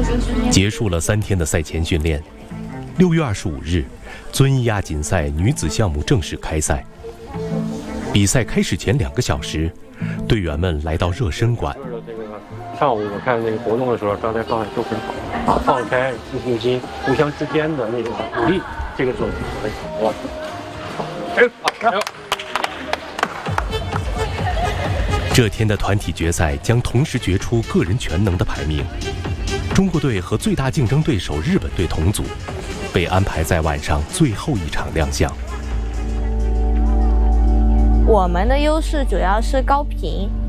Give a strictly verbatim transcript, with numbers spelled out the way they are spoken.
结束了三天的赛前训练，六月二十五日，遵义亚锦赛女子项目正式开赛。比赛开始前两个小时，队员们来到热身馆。 上午我看那个活动的时候，状态状态都很好啊，放开自信心，互相之间的那种鼓励，这个做得很好。哎，加油！ 这天的团体决赛将同时决出个人全能的排名。中国队和最大竞争对手日本队同组，被安排在晚上最后一场亮相。 我们的优势主要是高频，